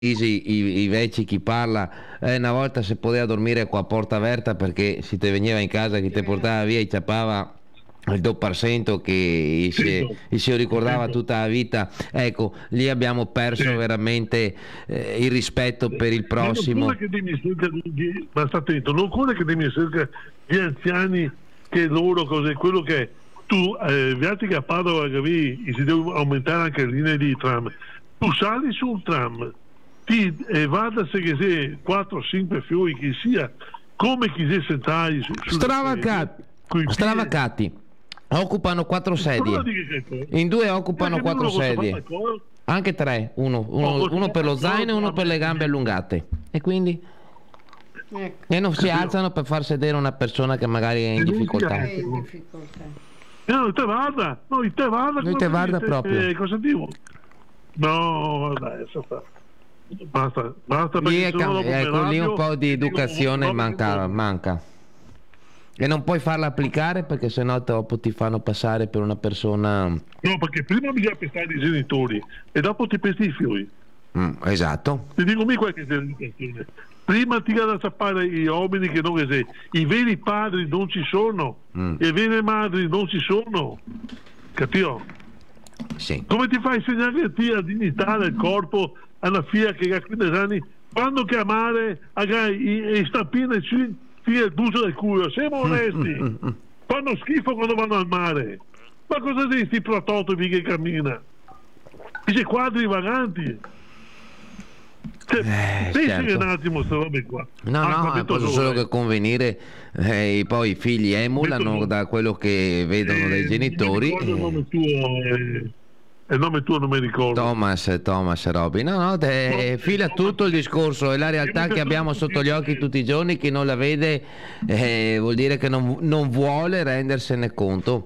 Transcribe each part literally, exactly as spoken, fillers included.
I, i vecchi chi parla eh, una volta si poteva dormire qua a porta aperta perché si te veniva in casa chi te portava via e ciappava il due per cento che si, si ricordava tutta la vita. Ecco, lì abbiamo perso Sì. veramente eh, il rispetto per il Ma non prossimo. vuole che devi cerca di, di, ma sta attento, non vuole che devi cerca gli anziani che loro cos'è quello che è. Tu eh, viati che a Padova che vi si deve aumentare anche le linee di tram, tu sali sul tram, ti eh, vada se che se quattro cinque fiori che sia come chi si sentai su, Stravacati, stravacati. Occupano quattro sedie. In due occupano quattro sedie. Anche tre, uno, uno, uno per lo zaino e uno per le gambe allungate. E quindi? E non si alzano per far sedere una persona che magari è in difficoltà. È in difficoltà. No, te vada, no, te vada, Noi te vada proprio. Eh, cosa dico? No, dai, basta, basta lì è cam- dopo ecco, lì un po' di educazione dico, manca, manca. E non puoi farla applicare perché sennò dopo ti fanno passare per una persona. No, perché prima bisogna pestare i genitori e dopo ti pesti i figli. Mm, esatto. Ti dico mica qualche educazione. Prima ti da sapere gli uomini che non esiste. I veri padri non ci sono, mm. le vere madri non ci sono. Capito? Sì. Come ti fai insegnare a te la dignità del corpo a una figlia che ha quindici anni quando chiamare a i stampine figlia il buso del culo? Siamo onesti. Fanno schifo quando vanno al mare. Ma cosa sei sti prototipi che cammina? Questi quadri vaganti. Cioè, eh, pensi certo. che un attimo queste robe qua. No, ah, no, posso solo che convenire eh, poi i figli emulano detto, da quello che vedono eh, dai genitori. Il nome tuo eh, il nome tuo non mi ricordo. Thomas, Thomas Robby. No, no, te, no fila Thomas, tutto il discorso, è la realtà che abbiamo sotto gli occhi tutti i giorni, chi non la vede eh, vuol dire che non, non vuole rendersene conto.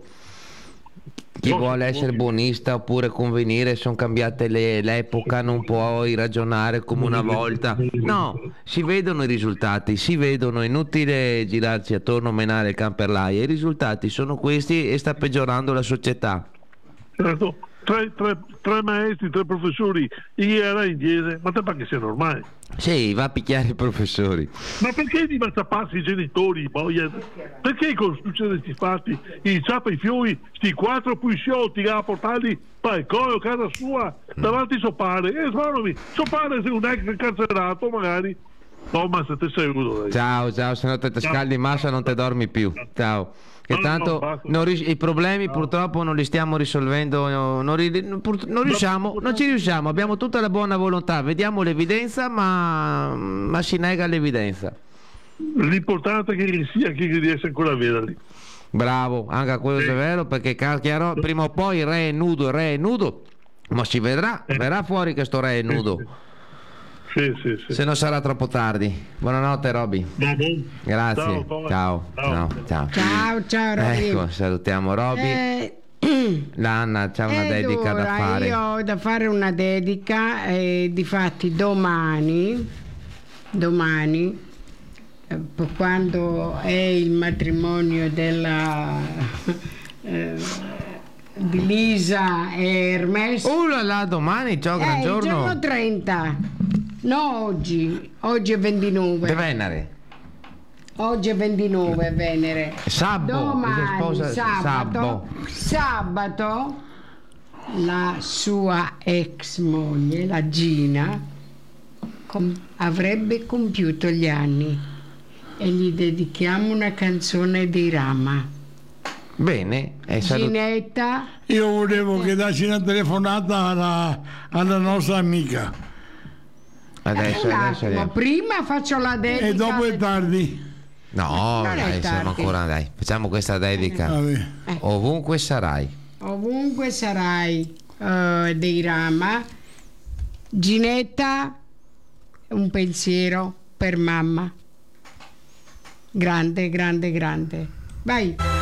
Chi vuole essere buonista oppure convenire, sono cambiate le, l'epoca, non puoi ragionare come una volta. No, si vedono i risultati, si vedono, è inutile girarci attorno, menare il can per l'aia. I risultati sono questi e sta peggiorando la società. Certo, tre, tre, tre maestri, tre professori, era inglese, ma te pare che sia normale? Sì, va a picchiare i professori. Ma perché di mazzapparsi i genitori? Boia? Perché con succede questi fatti? I ciappa i fiori, sti quattro puisciotti che ha portati poi coio casa sua davanti a suo padre. E eh, suo padre è un ex carcerato magari. Thomas, te sei uno. Ciao, ciao, se no te, te scaldi massa non te dormi più. Ciao. Che tanto no, no, non ris- i problemi no. purtroppo non li stiamo risolvendo, no, non, ri- pur- non riusciamo, non ci riusciamo, abbiamo tutta la buona volontà, vediamo l'evidenza ma, ma si nega l'evidenza. L'importante è che sia chi riesce ancora a vederli. Bravo, anche quello sì. È vero, perché chiaro, prima o poi il re è nudo, il re è nudo, ma si vedrà, eh. verrà fuori che sto re è nudo. Sì, sì, sì, sì. Se non sarà troppo tardi. Buonanotte Robby. Grazie. Ciao, ciao, ciao. Ciao, ciao, ciao Robby. Ecco, salutiamo Robby. Eh, L'Anna c'ha una dedica ora, da fare. Io ho da fare una dedica e difatti domani, domani, eh, quando è il matrimonio della eh, di Lisa e Hermes. Oh là là, domani, ciao, gran eh, giorno. Il giorno trenta. No, oggi, oggi è ventinove. De Venere. Oggi è ventinove Venere. Sabbo, domani, sposa, sabato, sabbo. sabato, la sua ex moglie, la Gina, com- avrebbe compiuto gli anni e gli dedichiamo una canzone di Rama. Bene, è salut- Ginetta. Io volevo che darci una telefonata alla, alla nostra amica. Adesso, un adesso attimo, prima faccio la dedica. E dopo è tardi. No, dai, siamo ancora, dai, facciamo questa dedica. Vabbè. Ovunque sarai. Ovunque sarai, uh, dei Rama. Ginetta, un pensiero per mamma. Grande, grande, grande. Vai.